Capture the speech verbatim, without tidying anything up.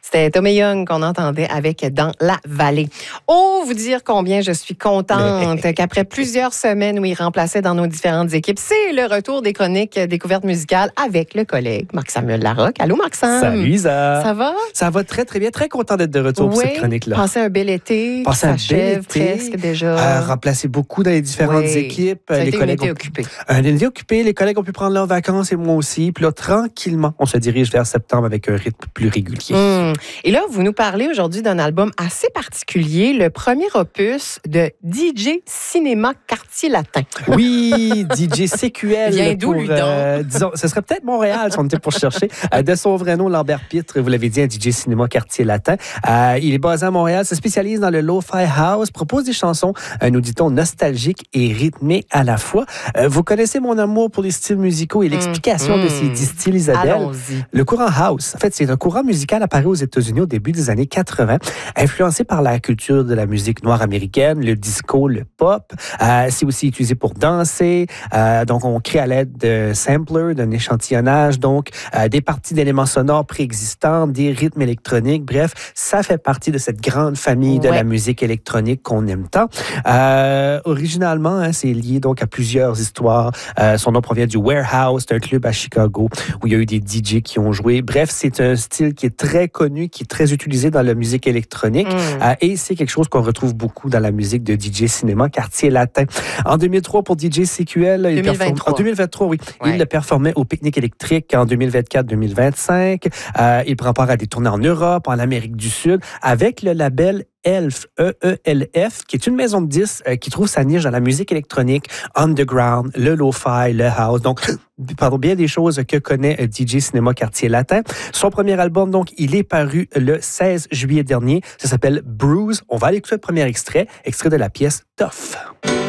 C'était Tommy Young qu'on entendait avec Dans la vallée. Oh, vous dire combien je suis contente qu'après plusieurs semaines où il remplaçait dans nos différentes équipes, c'est le retour des chroniques découvertes musicales avec le collègue Marc-Samuel Larocque. Allô, Marc-Sam? Salut, Isa. Ça va? Ça va très, très bien. Très content d'être de retour oui, pour cette chronique-là. Passez un bel été. Passez un bel été. Presque déjà. Euh, remplacer beaucoup dans les différentes oui. équipes. Ça a les été collègues une été ont... occupée. Un été occupé. Les collègues ont pu prendre leurs vacances et moi aussi. Puis là, tranquillement, on se dirige vers septembre avec un rythme plus régulier. Mmh. Et là, vous nous parlez aujourd'hui d'un album assez particulier, le premier opus de D J Cinéma Quartier Latin. Oui, D J C Q L. Vient d'où, pour, lui, donc? Euh, disons, ce serait peut-être Montréal si on était pour chercher. Euh, de son vrai nom, Lambert Pitre, vous l'avez dit, un D J Cinéma Quartier Latin. Euh, il est basé à Montréal, se spécialise dans le lo-fi house, propose des chansons, euh, nous dit-on, nostalgiques et rythmées à la fois. Euh, vous connaissez mon amour pour les styles musicaux et l'explication mmh. de ces dix styles, Isabelle. Allons-y. Le courant house, en fait, c'est un courant musical apparu aux États-Unis au début des années quatre-vingts, influencé par la culture de la musique noire américaine, le disco, le pop. Euh, c'est aussi utilisé pour danser. Euh, donc, on crée à l'aide de samplers, d'un échantillonnage, donc euh, des parties d'éléments sonores préexistants, des rythmes électroniques. Bref, ça fait partie de cette grande famille de ouais. la musique électronique qu'on aime tant. Euh, originalement, hein, c'est lié donc à plusieurs histoires. Euh, son nom provient du Warehouse, c'est un club à Chicago où il y a eu des D J qui ont joué. Bref, c'est un style qui est très connu, qui est très utilisé dans la musique électronique mm. euh, et c'est quelque chose qu'on retrouve beaucoup dans la musique de D J Cinéma Quartier Latin. En deux mille trois, pour D J C Q L, il performe... en deux mille vingt-trois, oui, ouais. il le performait au Pique-Nique électrique en deux mille vingt-quatre deux mille vingt-cinq. Euh, il prend part à des tournées en Europe, en Amérique du Sud, avec le label Elf, E E L F, qui est une maison de disques euh, qui trouve sa niche dans la musique électronique, underground, le lo-fi, le house. Donc, pardon, bien des choses que connaît euh, D J Cinéma Quartier Latin. Son premier album, donc, il est paru le seize juillet dernier. Ça s'appelle Bruise. On va aller écouter le premier extrait, extrait de la pièce Tough.